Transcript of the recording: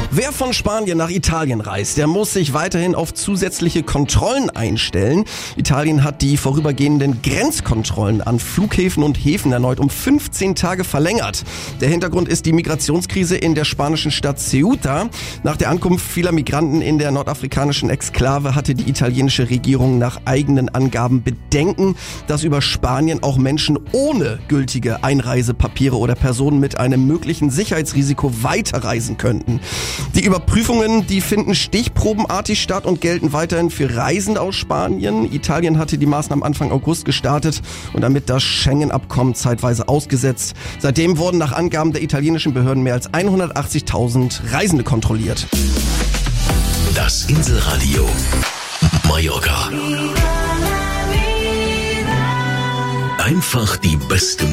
Wer von Spanien nach Italien reist, der muss sich weiterhin auf zusätzliche Kontrollen einstellen. Italien hat die vorübergehenden Grenzkontrollen an Flughäfen und Häfen erneut um 15 Tage verlängert. Der Hintergrund ist die Migrationskrise in der spanischen Stadt Ceuta. Nach der Ankunft vieler Migranten in der nordafrikanischen Exklave hatte die italienische Regierung nach eigenen Angaben Bedenken, dass über Spanien auch Menschen ohne gültige Einreisepapiere oder Personen mit einem möglichen Sicherheitsrisiko weiterreisen könnten. Die Überprüfungen, die finden stichprobenartig statt und gelten weiterhin für Reisende aus Spanien. Italien hatte die Maßnahmen Anfang August gestartet und damit das Schengen-Abkommen zeitweise ausgesetzt. Seitdem wurden nach Angaben der italienischen Behörden mehr als 180.000 Reisende kontrolliert. Das Inselradio Mallorca. Einfach die beste